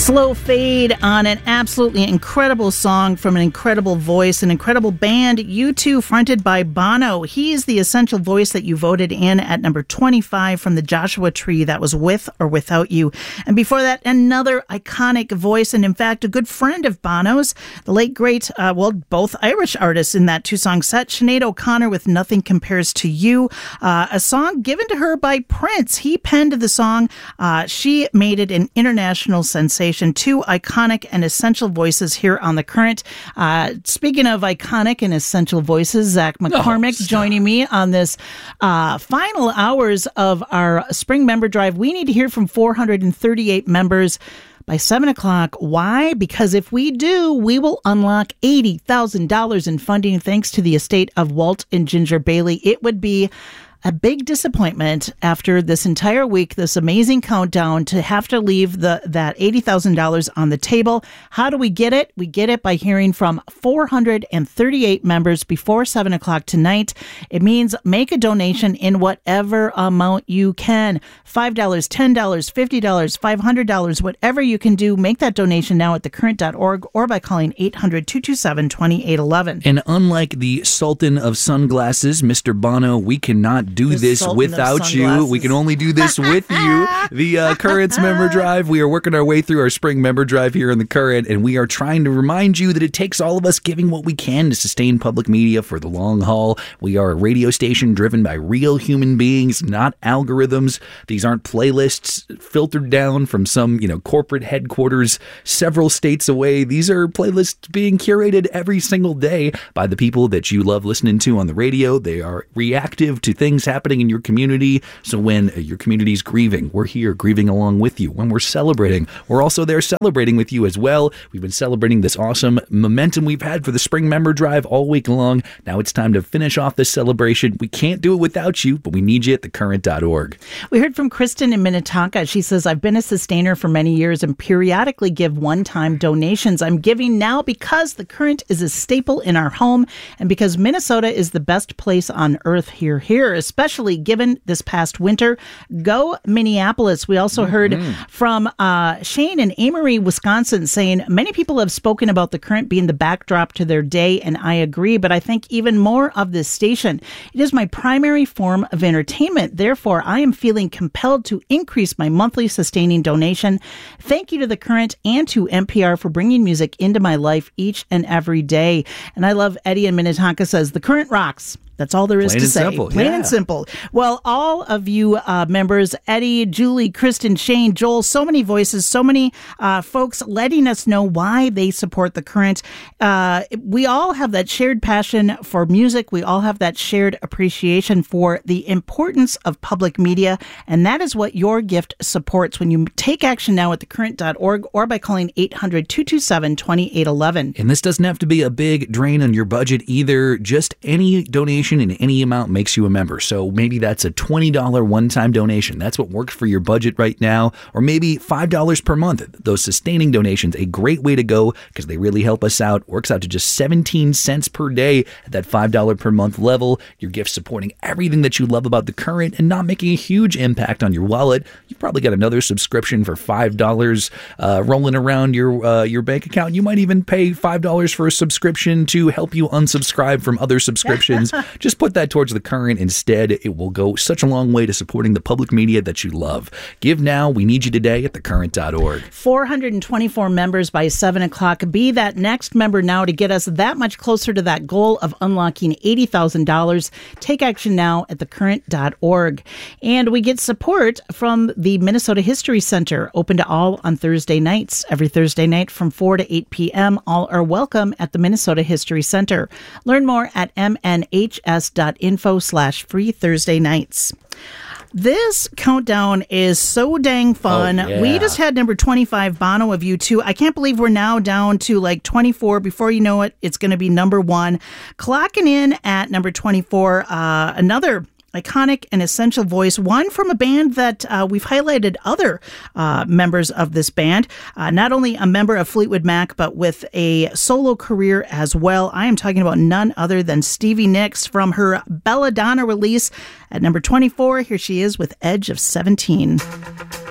Slow fade on an absolutely incredible song from an incredible voice, an incredible band, U2, fronted by Bono. He is the essential voice that you voted in at number 25 from the Joshua Tree. That was With or Without You. And before that, another iconic voice, and in fact, a good friend of Bono's, the late great, both Irish artists in that two-song set, Sinead O'Connor with Nothing Compares to You, a song given to her by Prince. He penned the song. She made it an international sensation. Two iconic and essential voices here on The Current. Speaking of iconic and essential voices, Zach McCormick joining me on this final hours of our spring member drive. We need to hear from 438 members by 7 o'clock. Why? Because if we do, we will unlock $80,000 in funding thanks to the estate of Walt and Ginger Bailey. It would be a big disappointment after this entire week, this amazing countdown, to have to leave that $80,000 on the table. How do we get it? We get it by hearing from 438 members before 7 o'clock tonight. It means make a donation in whatever amount you can. $5, $10, $50, $500, whatever you can do. Make that donation now at thecurrent.org or by calling 800-227-2811. And unlike the Sultan of Sunglasses, Mr. Bono, we cannot do this without you. We can only do this with you. The Current's Member Drive. We are working our way through our spring member drive here in the Current, and we are trying to remind you that it takes all of us giving what we can to sustain public media for the long haul. We are a radio station driven by real human beings, not algorithms. These aren't playlists filtered down from some, corporate headquarters several states away. These are playlists being curated every single day by the people that you love listening to on the radio. They are reactive to things happening in your community. So when your community's grieving, we're here grieving along with you. When we're celebrating, we're also there celebrating with you as well. We've been celebrating this awesome momentum we've had for the spring member drive all week long. Now it's time to finish off this celebration. We can't do it without you, but we need you at thecurrent.org. We heard from Kristen in Minnetonka. She says, I've been a sustainer for many years and periodically give one-time donations. I'm giving now because the Current is a staple in our home and because Minnesota is the best place on earth. Here, especially given this past winter. Go Minneapolis. We also heard from Shane in Amory, Wisconsin, saying many people have spoken about the Current being the backdrop to their day, and I agree, but I think even more of this station. It is my primary form of entertainment. Therefore, I am feeling compelled to increase my monthly sustaining donation. Thank you to the Current and to NPR for bringing music into my life each and every day. And I love Eddie in Minnetonka says, the Current rocks. That's all there is to say. Plain and simple. Well, all of you members, Eddie, Julie, Kristen, Shane, Joel, so many voices, so many folks letting us know why they support the Current. We all have that shared passion for music. We all have that shared appreciation for the importance of public media. And that is what your gift supports when you take action now at thecurrent.org or by calling 800-227-2811. And this doesn't have to be a big drain on your budget either. Just any donation in any amount makes you a member. So maybe that's a $20 one-time donation. That's what works for your budget right now. Or maybe $5 per month. Those sustaining donations, a great way to go because they really help us out. Works out to just 17 cents per day at that $5 per month level. Your gift supporting everything that you love about the Current and not making a huge impact on your wallet. You've probably got another subscription for $5 rolling around your bank account. You might even pay $5 for a subscription to help you unsubscribe from other subscriptions. Just put that towards the Current instead. It will go such a long way to supporting the public media that you love. Give now. We need you today at thecurrent.org. 424 members by 7 o'clock. Be that next member now to get us that much closer to that goal of unlocking $80,000. Take action now at thecurrent.org. And we get support from the Minnesota History Center, open to all on Thursday nights. Every Thursday night from 4 to 8 p.m. All are welcome at the Minnesota History Center. Learn more at mnhs.info/free Thursday nights. This countdown is so dang fun. Oh, yeah. We just had number 25, Bono of U2. I can't believe we're now down to like 24. Before you know it, it's going to be number one. Clocking in at number 24, another iconic and essential voice, one from a band that we've highlighted other members of this band, not only a member of Fleetwood Mac, but with a solo career as well. I am talking about none other than Stevie Nicks from her Belladonna release at number 24. Here she is with Edge of 17.